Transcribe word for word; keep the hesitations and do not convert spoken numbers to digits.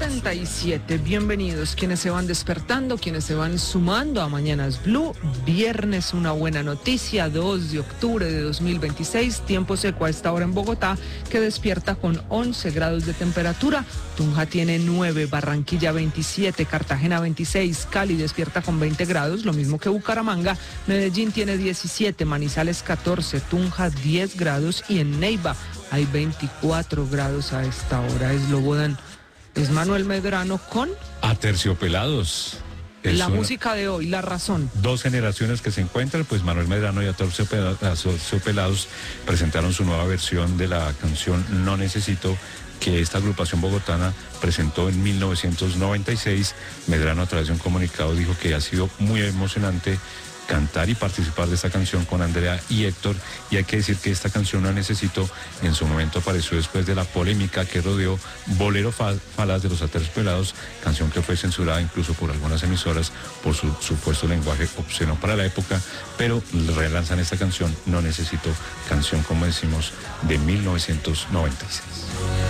treinta y siete, bienvenidos quienes se van despertando, quienes se van sumando a Mañanas Blue. Viernes, una buena noticia, dos de octubre de dos mil veintiséis, tiempo seco a esta hora en Bogotá, que despierta con once grados de temperatura. Tunja tiene nueve, Barranquilla veintisiete, Cartagena veintiséis, Cali despierta con veinte grados, lo mismo que Bucaramanga. Medellín tiene diecisiete, Manizales catorce, Tunja diez grados y en Neiva hay veinticuatro grados a esta hora. Eslobodan. Es Manuel Medrano con Aterciopelados. Es la una, música de hoy, La Razón. Dos generaciones que se encuentran, pues Manuel Medrano y Aterciopelados presentaron su nueva versión de la canción No Necesito, que esta agrupación bogotana presentó en mil novecientos noventa y seis. Medrano, a través de un comunicado, dijo que ha sido muy emocionante cantar y participar de esta canción con Andrea y Héctor, y hay que decir que esta canción No Necesito en su momento apareció después de la polémica que rodeó Bolero Falaz de los Aterciopelados, canción que fue censurada incluso por algunas emisoras por su supuesto lenguaje obsceno para la época, pero relanzan esta canción No Necesito, canción, como decimos, de mil novecientos noventa y seis.